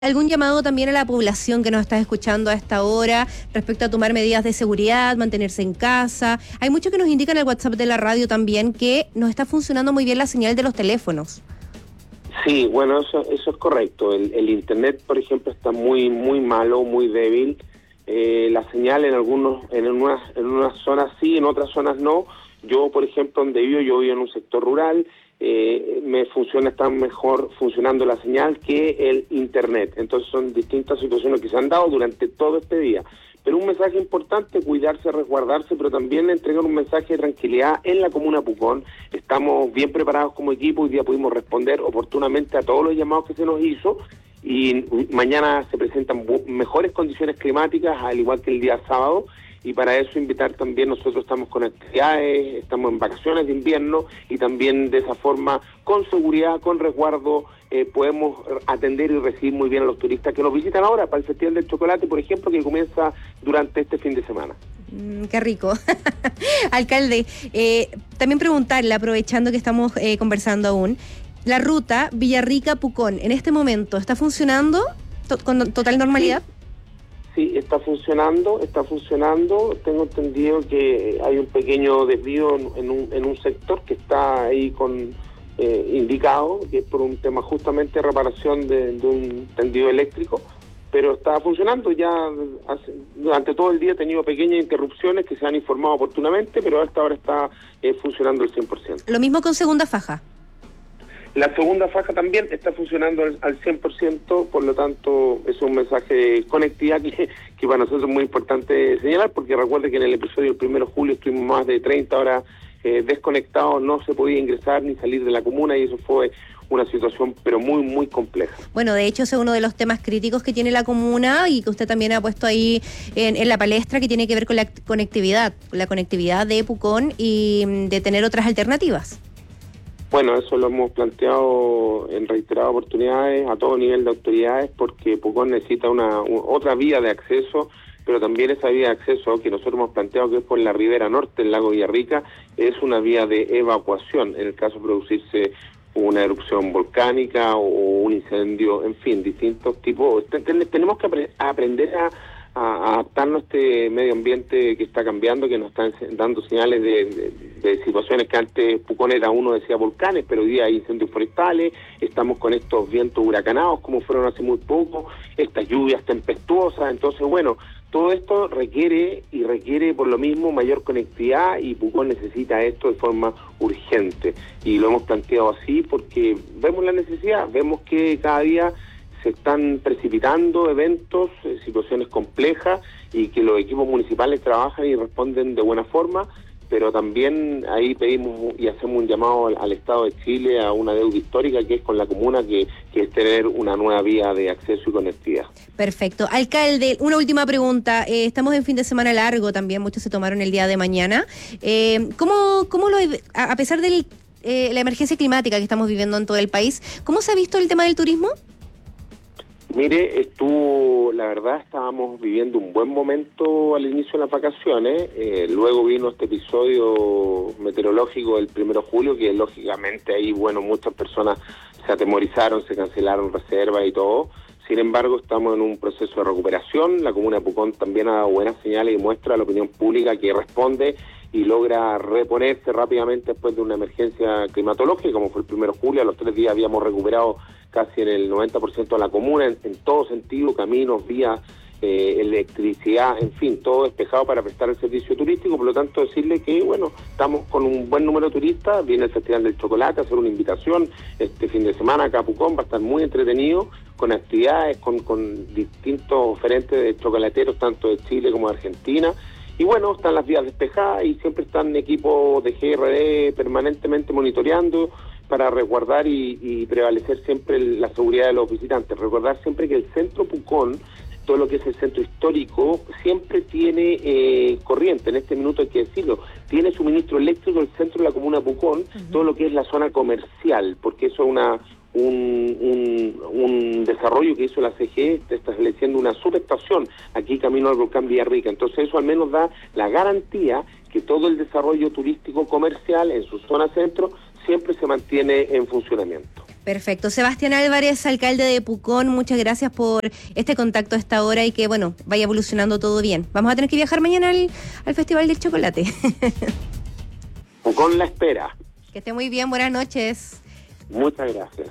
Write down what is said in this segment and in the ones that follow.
¿Algún llamado también a la población que nos está escuchando a esta hora respecto a tomar medidas de seguridad, mantenerse en casa? Hay muchos que nos indican en el WhatsApp de la radio también que no está funcionando muy bien la señal de los teléfonos. Sí, bueno, eso es correcto. El internet, por ejemplo, está muy malo, muy débil. La señal en unas zonas sí, en otras zonas no. Yo, por ejemplo, donde yo vivo en un sector rural. Está mejor funcionando la señal que el internet. Entonces son distintas situaciones que se han dado durante todo este día. Pero un mensaje importante, cuidarse, resguardarse, pero también entregar un mensaje de tranquilidad en la comuna Pucón. Estamos bien preparados como equipo, hoy día pudimos responder oportunamente a todos los llamados que se nos hizo y mañana se presentan mejores condiciones climáticas, al igual que el día sábado. Y para eso invitar también, nosotros estamos con actividades, estamos en vacaciones de invierno y también de esa forma, con seguridad, con resguardo, podemos atender y recibir muy bien a los turistas que nos visitan ahora para el Festival del Chocolate, por ejemplo, que comienza durante este fin de semana. Qué rico. Alcalde, también preguntarle, aprovechando que estamos conversando aún, la ruta Villarrica-Pucón, en este momento, ¿está funcionando con total normalidad? Sí, está funcionando. Tengo entendido que hay un pequeño desvío en un sector que está ahí indicado, que es por un tema justamente de reparación de un tendido eléctrico, pero está funcionando. Ya durante todo el día he tenido pequeñas interrupciones que se han informado oportunamente, pero hasta ahora está funcionando al 100%. Lo mismo con segunda faja. La segunda faja también está funcionando al 100%, por lo tanto es un mensaje de conectividad que para nosotros es muy importante señalar, porque recuerde que en el episodio del 1 de julio estuvimos más de 30 horas desconectados, no se podía ingresar ni salir de la comuna y eso fue una situación pero muy compleja. Bueno, de hecho ese es uno de los temas críticos que tiene la comuna y que usted también ha puesto ahí en la palestra, que tiene que ver con la conectividad de Pucón y de tener otras alternativas. Bueno, eso lo hemos planteado en reiteradas oportunidades a todo nivel de autoridades, porque Pucón necesita otra vía de acceso, pero también esa vía de acceso que nosotros hemos planteado, que es por la ribera norte del lago Villarrica, es una vía de evacuación en el caso de producirse una erupción volcánica o un incendio, en fin, distintos tipos. Tenemos que aprender a adaptarnos a este medio ambiente que está cambiando, que nos están dando señales de situaciones que antes Pucón era uno decía volcanes, pero hoy día hay incendios forestales, estamos con estos vientos huracanados como fueron hace muy poco, estas lluvias tempestuosas. Entonces bueno, todo esto requiere por lo mismo mayor conectividad y Pucón necesita esto de forma urgente y lo hemos planteado así porque vemos la necesidad, vemos que cada día se están precipitando eventos, situaciones complejas y que los equipos municipales trabajan y responden de buena forma, pero también ahí pedimos y hacemos un llamado al Estado de Chile a una deuda histórica que es con la comuna, que es tener una nueva vía de acceso y conectividad. Perfecto. Alcalde, una última pregunta. Estamos en fin de semana largo también, muchos se tomaron el día de mañana. A pesar de la emergencia climática que estamos viviendo en todo el país, ¿cómo se ha visto el tema del turismo? Mire, la verdad estábamos viviendo un buen momento al inicio de las vacaciones, luego vino este episodio meteorológico del 1 de julio, que lógicamente ahí, bueno, muchas personas se atemorizaron, se cancelaron reservas y todo. Sin embargo, estamos en un proceso de recuperación, la comuna de Pucón también ha dado buenas señales y muestra a la opinión pública que responde y logra reponerse rápidamente después de una emergencia climatológica, como fue el 1 de julio. A los 3 días habíamos recuperado casi en el 90% de la comuna, en todo sentido, caminos, vías, electricidad, en fin, todo despejado para prestar el servicio turístico. Por lo tanto, decirle que, bueno, estamos con un buen número de turistas, viene el Festival del Chocolate, hacer una invitación este fin de semana acá a Pucón, va a estar muy entretenido, con actividades, con distintos oferentes de chocolateros, tanto de Chile como de Argentina. Y bueno, están las vías despejadas y siempre están equipos de GRD permanentemente monitoreando para resguardar y prevalecer siempre la seguridad de los visitantes. Recordar siempre que el centro Pucón, todo lo que es el centro histórico, siempre tiene corriente. En este minuto hay que decirlo, tiene suministro eléctrico el centro de la comuna de Pucón, todo lo que es la zona comercial, porque eso es un desarrollo que hizo la CGE, está estableciendo una subestación aquí camino al volcán Villarrica. Entonces eso al menos da la garantía que todo el desarrollo turístico comercial en su zona centro siempre se mantiene en funcionamiento. Perfecto. Sebastián Álvarez, alcalde de Pucón, muchas gracias por este contacto a esta hora y que, bueno, vaya evolucionando todo bien. Vamos a tener que viajar mañana al Festival del Chocolate. Pucón la espera. Que esté muy bien, buenas noches. Muchas gracias.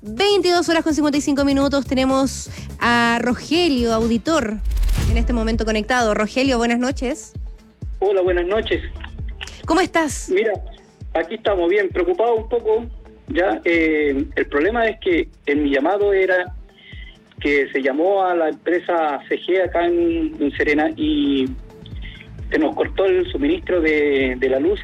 22:55. Tenemos a Rogelio, auditor, en este momento conectado. Rogelio, buenas noches. Hola, buenas noches. ¿Cómo estás? Mira, aquí estamos bien, preocupados un poco. Ya, el problema es que en mi llamado era que se llamó a la empresa CG acá en Serena y se nos cortó el suministro de la luz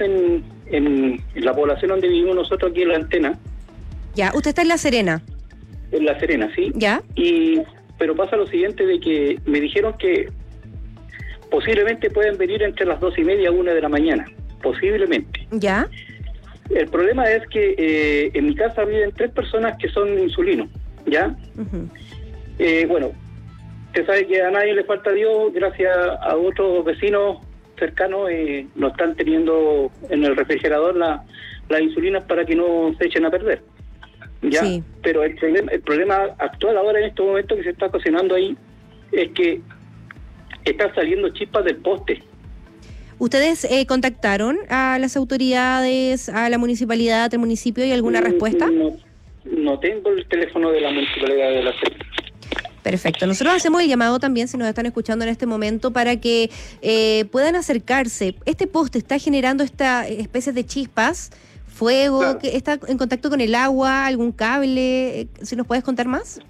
en la población donde vivimos nosotros aquí en la antena. Ya, usted está en La Serena. En La Serena, sí. Ya. Pero pasa lo siguiente de que me dijeron que posiblemente pueden venir entre las 2:30 a 1 de la mañana. Posiblemente. Ya. El problema es que en mi casa viven 3 personas que son insulinos, ¿ya? Uh-huh. Bueno, usted sabe que a nadie le falta Dios, gracias a otros vecinos cercanos no están teniendo en el refrigerador las insulinas para que no se echen a perder, ¿ya? Sí. Pero el problema actual ahora en este momento que se está cocinando ahí es que están saliendo chispas del poste. ¿Ustedes contactaron a las autoridades, a la municipalidad, del municipio y alguna respuesta? No tengo el teléfono de la municipalidad de La Serena. Perfecto. Nosotros hacemos el llamado también, si nos están escuchando en este momento, para que puedan acercarse. Este poste está generando esta especie de chispas, fuego, claro, que está en contacto con el agua, algún cable. ¿Si nos puedes contar más?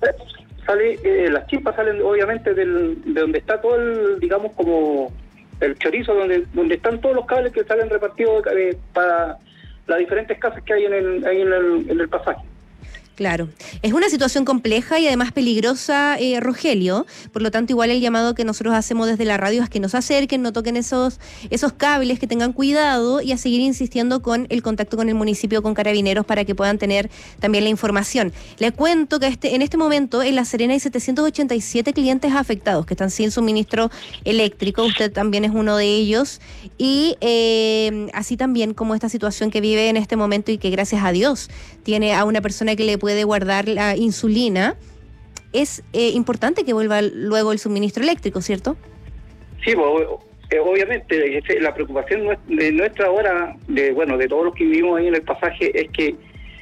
Las chispas salen obviamente de donde está todo el, digamos, como el chorizo, donde están todos los cables que salen repartidos para las diferentes casas que hay en el pasaje. Claro. Es una situación compleja y además peligrosa, Rogelio. Por lo tanto, igual el llamado que nosotros hacemos desde la radio es que nos acerquen, no toquen esos cables, que tengan cuidado y a seguir insistiendo con el contacto con el municipio, con Carabineros, para que puedan tener también la información. Le cuento que en este momento en La Serena hay 787 clientes afectados que están sin suministro eléctrico. Usted también es uno de ellos. Y así también como esta situación que vive en este momento y que gracias a Dios tiene a una persona que le puede guardar la insulina, es importante que vuelva luego el suministro eléctrico, ¿cierto? Sí, obviamente la preocupación nuestra ahora, de todos los que vivimos ahí en el pasaje, es que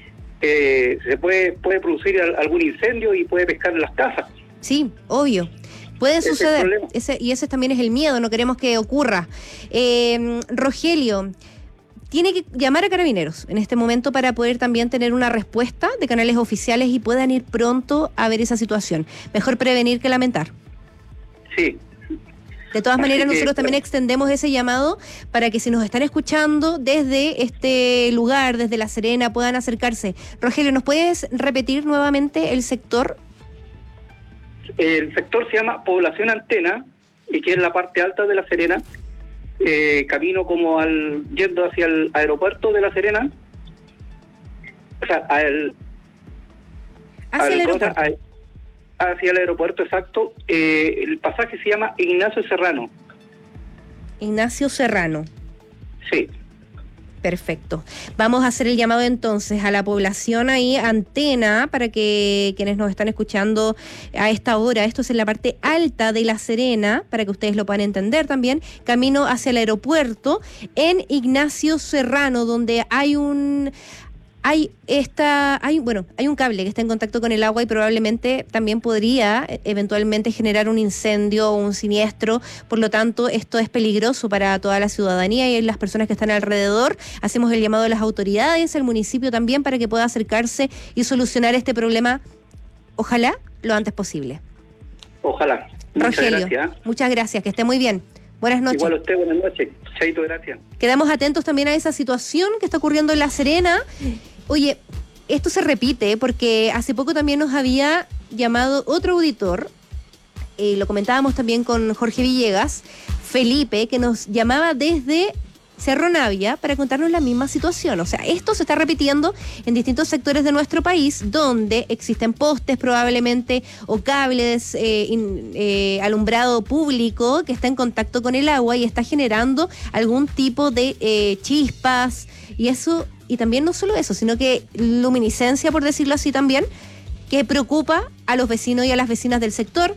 se puede producir algún incendio y puede pescar en las casas. Sí, obvio. Puede suceder, y ese también es el miedo, no queremos que ocurra. Rogelio, tiene que llamar a Carabineros en este momento para poder también tener una respuesta de canales oficiales y puedan ir pronto a ver esa situación. Mejor prevenir que lamentar. Sí. De todas maneras, nosotros también extendemos ese llamado para que si nos están escuchando desde este lugar, desde La Serena, puedan acercarse. Rogelio, ¿nos puedes repetir nuevamente el sector? El sector se llama Población Antena y que es la parte alta de La Serena. Camino como yendo hacia el aeropuerto de La Serena, o sea, hacia el aeropuerto, exacto. El pasaje se llama Ignacio Serrano. Ignacio Serrano. Sí. Perfecto. Vamos a hacer el llamado entonces a la población ahí, Antena, para que quienes nos están escuchando a esta hora, esto es en la parte alta de La Serena, para que ustedes lo puedan entender también, camino hacia el aeropuerto, en Ignacio Serrano, donde hay un cable que está en contacto con el agua y probablemente también podría eventualmente generar un incendio o un siniestro. Por lo tanto, esto es peligroso para toda la ciudadanía y las personas que están alrededor. Hacemos el llamado a las autoridades, al municipio también, para que pueda acercarse y solucionar este problema, ojalá, lo antes posible. Ojalá. Rogelio, muchas gracias, que esté muy bien. Buenas noches. Igual a usted, buenas noches. Chaito, gracias. Quedamos atentos también a esa situación que está ocurriendo en La Serena. Oye, esto se repite porque hace poco también nos había llamado otro auditor, lo comentábamos también con Jorge Villegas, Felipe, que nos llamaba desde Cerro Navia para contarnos la misma situación. O sea, esto se está repitiendo en distintos sectores de nuestro país donde existen postes probablemente o cables, alumbrado público que está en contacto con el agua y está generando algún tipo de chispas y eso, y también no solo eso, sino que luminiscencia, por decirlo así también, que preocupa a los vecinos y a las vecinas del sector.